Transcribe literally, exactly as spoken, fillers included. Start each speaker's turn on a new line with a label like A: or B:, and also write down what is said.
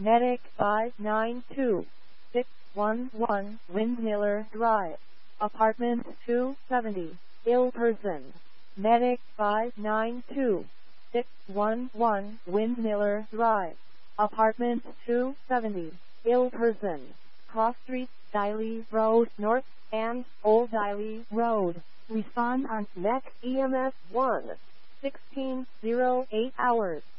A: Medic five nine two, six one one Windmiller Drive, Apartment two seventy, ill person. Medic five nine two, six one one Windmiller Drive, Apartment two seventy, ill person. Cross Street, Diley Road North, and Old Diley Road. Respond on M E C E M S one, sixteen oh eight hours.